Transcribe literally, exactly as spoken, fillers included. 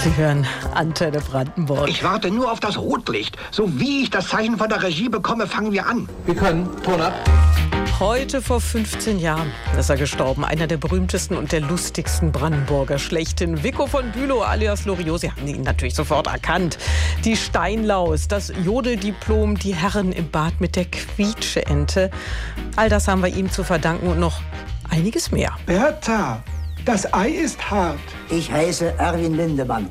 Sie hören Antenne Brandenburg. Ich warte nur auf das Rotlicht. So wie ich das Zeichen von der Regie bekomme, fangen wir an. Wir können. Ton ab. Heute vor fünfzehn Jahren ist er gestorben. Einer der berühmtesten und der lustigsten Brandenburger schlechthin. Vico von Bülow alias Loriot. Sie haben ihn natürlich sofort erkannt. Die Steinlaus, das Jodeldiplom, die Herren im Bad mit der Quietscheente. All das haben wir ihm zu verdanken und noch einiges mehr. Bertha, das Ei ist hart. Ich heiße Erwin Lindemann.